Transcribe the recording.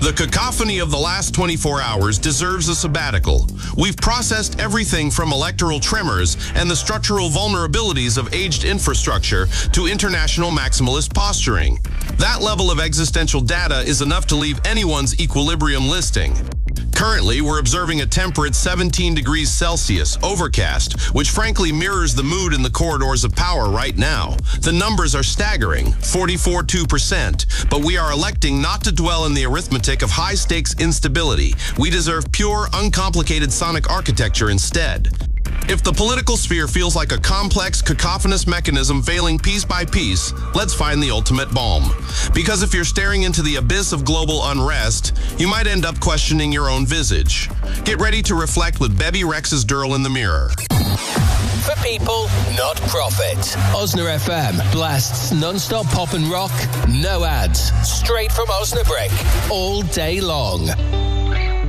The cacophony of the last 24 hours deserves a sabbatical. We've processed everything from electoral tremors and the structural vulnerabilities of aged infrastructure to international maximalist posturing. That level of existential data is enough to leave anyone's equilibrium listing. Currently, we're observing a temperate 17 degrees Celsius, overcast, which frankly mirrors the mood in the corridors of power right now. The numbers are staggering, 44.2%, but we are electing not to dwell in the arithmetic of high-stakes instability. We deserve pure, uncomplicated sonic architecture instead. If the political sphere feels like a complex, cacophonous mechanism failing piece by piece, let's find the ultimate balm. Because if you're staring into the abyss of global unrest, you might end up questioning your own visage. Get ready to reflect with Bebby Rex's Durl in the mirror. For people, not profit. Osna FM blasts non-stop pop and rock, no ads, straight from Osnabrück, all day long.